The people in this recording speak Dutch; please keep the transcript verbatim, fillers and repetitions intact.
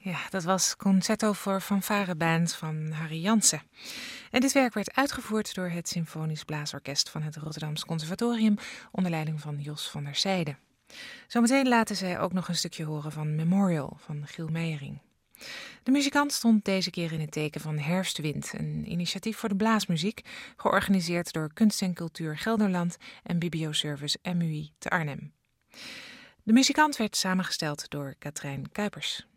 Ja, dat was Concerto voor Fanfareband van Harry Jansen. En dit werk werd uitgevoerd door het Symfonisch Blaasorkest van het Rotterdams Conservatorium onder leiding van Jos van der Zijde. Zometeen laten zij ook nog een stukje horen van Memorial van Giel Meijering. De muzikant stond deze keer in het teken van Herfstwind, een initiatief voor de blaasmuziek, georganiseerd door Kunst en Cultuur Gelderland en Biblioservice M U I te Arnhem. De muzikant werd samengesteld door Katrijn Kuipers.